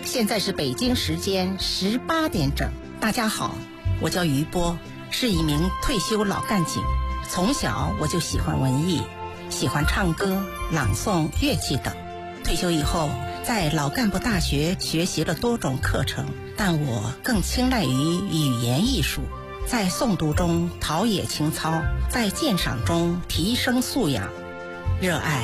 现在是北京时间18点整。大家好，我叫于波，是一名退休老干警。从小我就喜欢文艺，喜欢唱歌、朗诵、乐器等。退休以后，在老干部大学学习了多种课程，但我更青睐于语言艺术，在诵读中陶冶情操，在鉴赏中提升素养。热爱